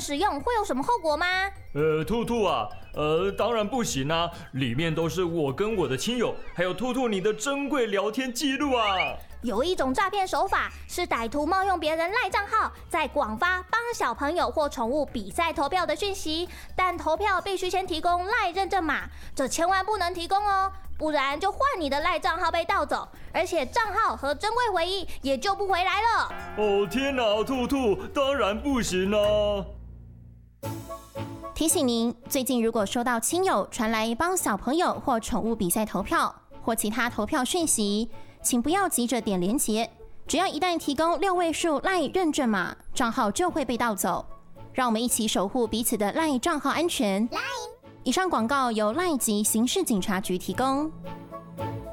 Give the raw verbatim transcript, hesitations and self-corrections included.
使用会有什么后果吗？ 呃，兔兔啊，呃，当然不行啊，里面都是我跟我的亲友，还有兔兔你的珍贵聊天记录啊。 有一种诈骗手法是歹徒冒用别人赖账号，在广发帮小朋友或宠物比赛投票的讯息，但投票必须先提供赖认证码，这千万不能提供哦，不然就换你的赖账号被盗走，而且账号和珍贵回忆也救不回来了。 哦天哪，兔兔，当然不行啊！ 提醒您，最近如果收到亲友传来帮小朋友或宠物比赛投票或其他投票讯息，请不要急着点连结，只要一旦提供六位数 LINE 认证码，账号就会被盗走。让我们一起守护彼此的 LINE 账号安全。以上广告由 LINE 及刑事警察局提供。